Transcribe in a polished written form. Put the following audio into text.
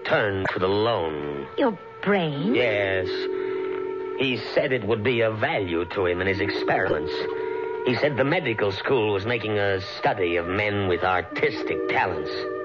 turned to the loan. Your brain? Yes. He said it would be of value to him in his experiments. He said the medical school was making a study of men with artistic talents.